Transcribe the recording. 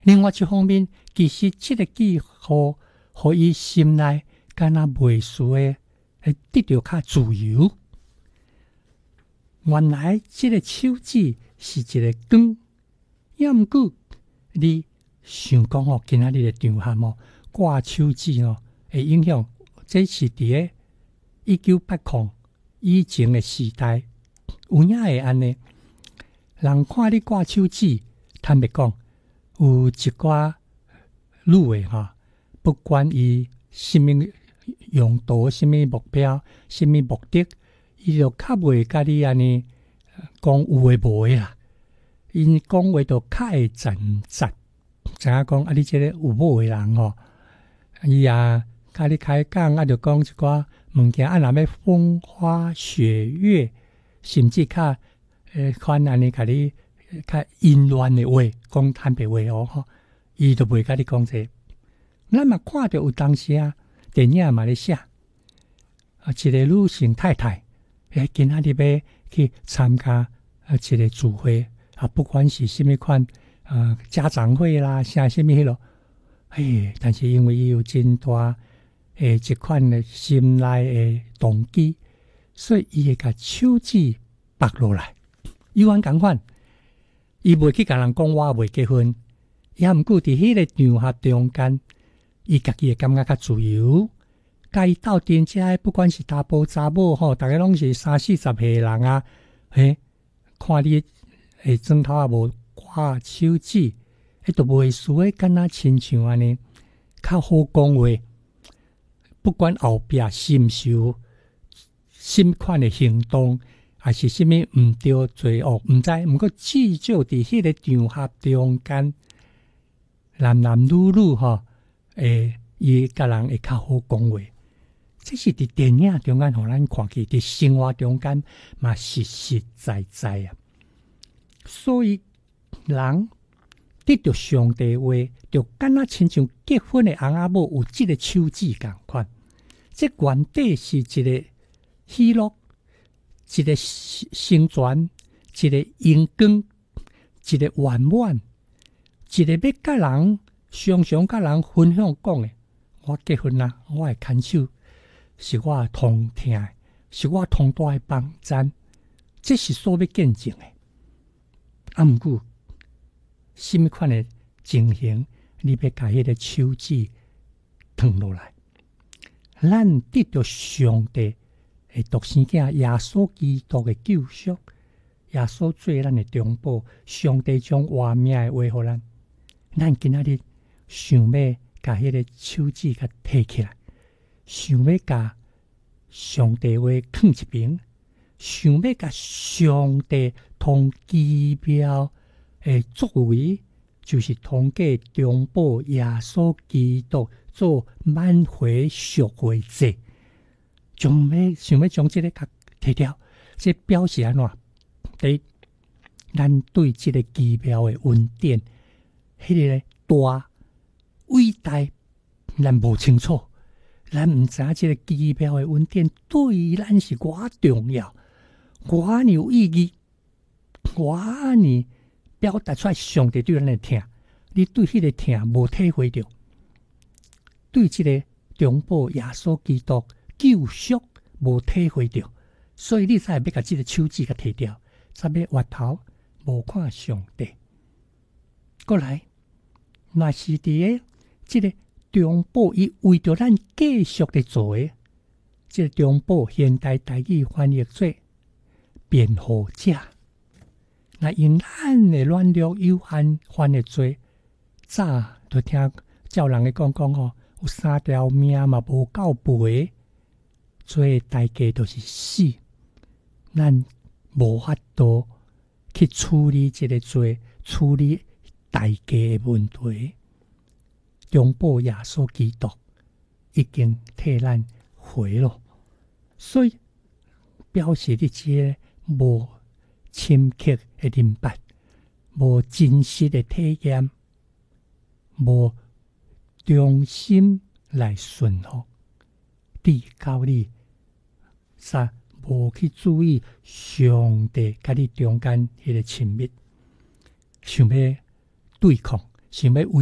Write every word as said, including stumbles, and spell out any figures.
另外一方面，其实这个记号，互伊心内敢若袂输的，会得到较自由。原来这个手指是一个光，也毋过你想讲哦，今仔日的场合哦，挂手指哦，会影响。这是伫个一九八零以前的时代，有影会安尼。人看你挂手指，坦白讲，有一寡女的吼，不管伊什么用途、什么目标、什么目的，伊就较袂甲你安尼讲有诶无诶啦。因讲话就较会真实，知影讲啊，你这个有某诶人吼，伊啊，甲你开讲啊，就讲一寡物件啊，若要风花雪月，甚至较诶款安尼甲你较阴乱诶话，讲坦白话哦吼，伊就袂甲你讲这。咱嘛看着有当时啊，电影嘛咧写，啊，一个女性太太，诶，今仔日要去参加啊一个聚会啊，不管是什么款啊家长会啦，啥什么迄落，嘿，但是因为伊有真大诶一款诶心内诶动机，所以伊会甲手指拔落来。有安共款，伊袂去甲人讲我袂结婚，也毋过伫迄个场合中间，伊家己会感觉较自由。甲伊斗阵遮，不管是查甫查某吼，逐个拢是三四十岁人啊，嘿，看你诶砖头也无挂手指，迄都袂输诶，敢若亲像安尼，较好讲话。不管后壁是毋是有什么款诶行动，还是什么毋对罪恶，毋知，毋过至少伫迄个场合中间，男男女女吼，诶，伊甲人会较好讲话。这是伫电影中间，互咱看起；伫生活中间嘛，实实在在啊。所以人得到上帝话，就敢若亲像结婚的翁仔某有即个手指共款。这原底是一个喜乐，一个成全，一个荣光，一个圆满，一个要甲人常常甲人分享讲的。我结婚啦，我的牵手是我同听的，是我同大的帮赞，这是所要见证的。啊，毋过什么款的情形，你要甲迄个手指烫落来？咱得到上帝的独生囝耶稣基督的救赎，耶稣做咱的中保，上帝将活命的话互咱，咱今仔日想要甲迄个手指甲摕起来，想要甲上帝话放一边，想要甲上帝通奇妙的作为，就是通过中保耶稣基督做挽回赎回祭，将要想要将这个甲摕掉，这表示安怎？第一，咱对这个奇妙的恩典，迄、那个大伟大，咱无清楚，咱毋知影这个奇妙的恩典对咱是偌重要，偌有意义，偌表达出来上帝对咱的疼，你对迄个疼无体会到。对这个中保耶稣基督救赎无体会到，所以你才会要甲这个手指甲摕掉，才要回头无看上帝。过来，若是伫个这个中保，伊为着咱继续的做诶，这个中保现代台语翻译做辩护者。那因咱的软弱有限犯的罪，早就听教人的讲讲吼。有三条命嘛无够赔，做代价就是死。咱无法度去处理这个罪，处理代价的问题。中保耶稣基督已经替咱回了，所以表示你这个无深刻的明白，无真实的体验，无忠心来顺服，地教你啥无去注意上帝甲你中间迄个亲密，想要对抗， 想要为